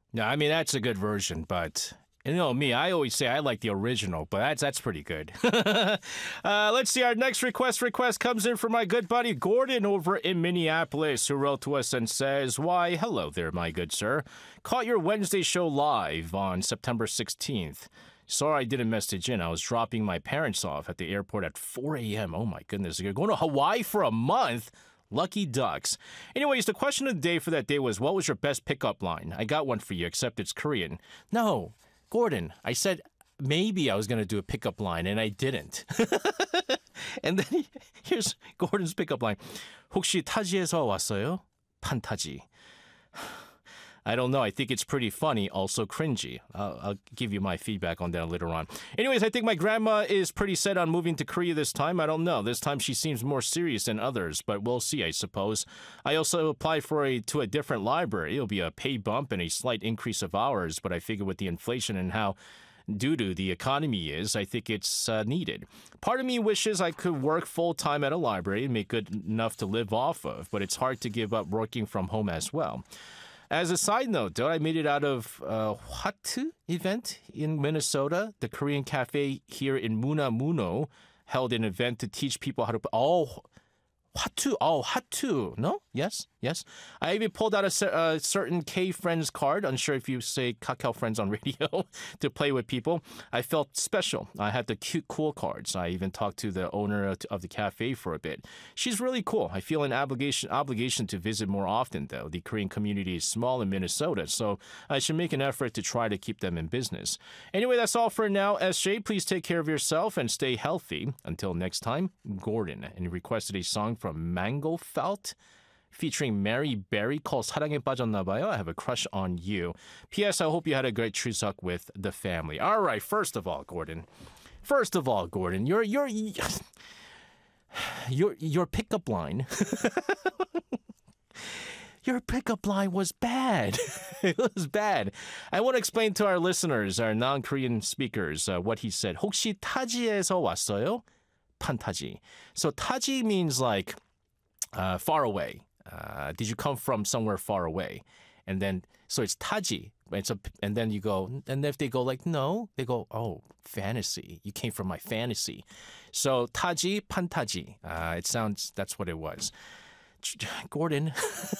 Yeah, I mean that's a good version, but you know me, I always say I like the original, but that's pretty good. Let's see. Our next request comes in from my good buddy Gordon over in Minneapolis, who wrote to us and says, "Why, hello there, my good sir. Caught your Wednesday show live on September 16th. Sorry I didn't message in. I was dropping my parents off at the airport at 4 a.m. Oh my goodness, you're going to Hawaii for a month." Lucky ducks. Anyways, the question of the day for that day was, what was your best pickup line? I got one for you, except it's Korean. No, Gordon, I said maybe I was going to do a pickup line, and I didn't. And then here's Gordon's pickup line. 혹시 타지에서 왔어요? 판타지. I don't know. I think it's pretty funny, also cringy. I'll give you my feedback on that later on. Anyways, I think my grandma is pretty set on moving to Korea this time. I don't know. This time she seems more serious than others, but we'll see, I suppose. I also applied to a different library. It'll be a pay bump and a slight increase of hours, but I figure with the inflation and how due to the economy is, I think it's needed. Part of me wishes I could work full-time at a library and make good enough to live off of, but it's hard to give up working from home as well. As a side note, though, I made it out of Hatu event in Minnesota. The Korean cafe here in Munamuno held an event to teach people how to... Hatu. No? Yes. I even pulled out a certain K-Friends card, unsure if you say Kakao Friends on radio, to play with people. I felt special. I had the cute, cool cards. I even talked to the owner of the cafe for a bit. She's really cool. I feel an obligation to visit more often, though. The Korean community is small in Minnesota, so I should make an effort to try to keep them in business. Anyway, that's all for now. SJ, please take care of yourself and stay healthy. Until next time, Gordon. And he requested a song from Mango Felt featuring Mary Berry called 사랑에 빠졌나봐요. I have a crush on you. P.S. I hope you had a great Chuseok with the family. All right, first of all, Gordon, your pickup line. Your pickup line was bad. It was bad. I want to explain to our listeners, our non-Korean speakers, what he said. 혹시 타지에서 왔어요? 판타지. So 타지 means like far away. Did you come from somewhere far away? And then, so it's taji. And then you go, and if they go like, no, they go, oh, fantasy. You came from my fantasy. So taji, pantaji. It sounds, that's what it was. Gordon.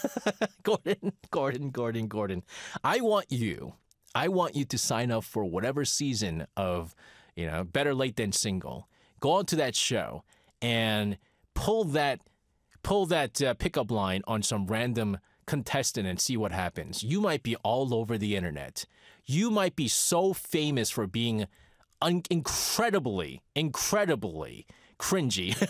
Gordon. I want you to sign up for whatever season of, Better Late Than Single. Go on to that show and pull that pickup line on some random contestant and see what happens. You might be all over the internet. You might be so famous for being incredibly cringy.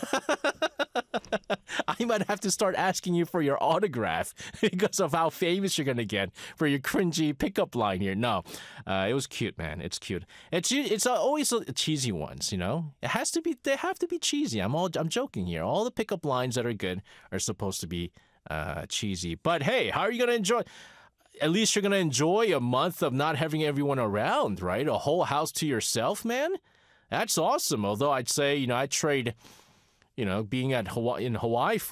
I might have to start asking you for your autograph because of how famous you're going to get for your cringy pickup line here. No, it was cute, man. It's cute. It's always cheesy ones, They have to be cheesy. I'm joking here. All the pickup lines that are good are supposed to be cheesy. But hey, how are you going to enjoy? At least you're going to enjoy a month of not having everyone around, right? A whole house to yourself, man. That's awesome. Although I'd say, I'd trade, being in Hawaii